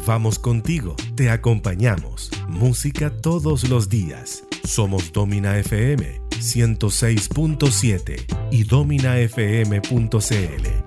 Vamos contigo, te acompañamos. Música todos los días. Somos Domina FM 106.7 y dominafm.cl.